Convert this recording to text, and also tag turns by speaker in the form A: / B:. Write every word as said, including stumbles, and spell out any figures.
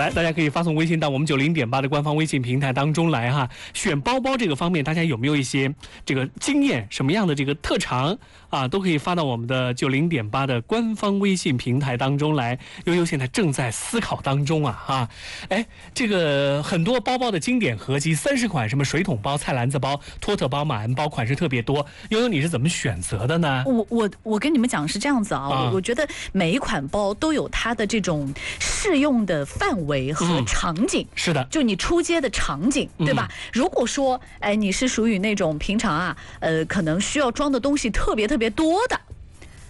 A: 来，大家可以发送微信到我们九零点八的官方微信平台当中来哈。选包包这个方面，大家有没有一些这个经验？什么样的这个特长啊，都可以发到我们的九零点八的官方微信平台当中来。悠悠现在正在思考当中啊哈。哎，这个很多包包的经典合集，三十款，什么水桶包、菜篮子包、托特包、马鞍包，款式特别多。悠悠，你是怎么选择的呢？
B: 我我我跟你们讲是这样子啊，啊我我觉得每一款包都有它的这种适用的范围和场景。
A: 嗯、是的，
B: 就你出街的场景，对吧？嗯、如果说，哎，你是属于那种平常啊，呃，可能需要装的东西特别特别多的。